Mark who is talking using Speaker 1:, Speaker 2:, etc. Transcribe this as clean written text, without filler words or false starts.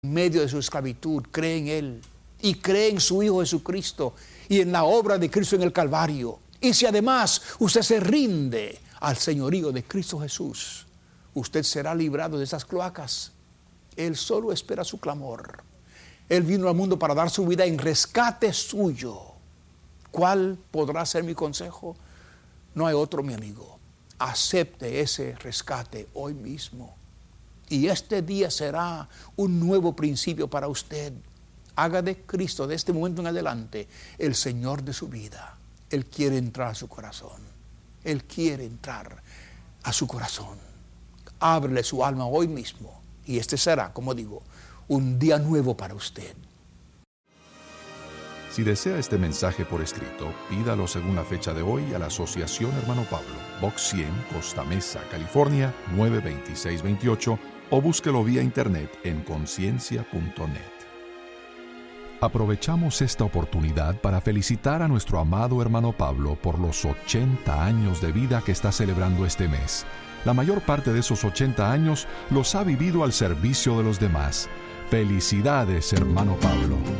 Speaker 1: en medio de su esclavitud, cree en Él y cree en su Hijo Jesucristo y en la obra de Cristo en el Calvario. Y si además usted se rinde al señorío de Cristo Jesús, usted será librado de esas cloacas. Él solo espera su clamor. Él vino al mundo para dar su vida en rescate suyo. ¿Cuál podrá ser mi consejo? No hay otro, mi amigo. Acepte ese rescate hoy mismo. Y este día será un nuevo principio para usted. Haga de Cristo, de este momento en adelante, el Señor de su vida. Él quiere entrar a su corazón. Él quiere entrar a su corazón. Ábrele su alma hoy mismo. Y este será, como digo, un día nuevo para usted.
Speaker 2: Si desea este mensaje por escrito, pídalo según la fecha de hoy a la Asociación Hermano Pablo, Box 100, Costa Mesa, California, 92628, o búsquelo vía internet en conciencia.net. Aprovechamos esta oportunidad para felicitar a nuestro amado hermano Pablo por los 80 años de vida que está celebrando este mes. La mayor parte de esos 80 años los ha vivido al servicio de los demás. Felicidades, hermano Pablo.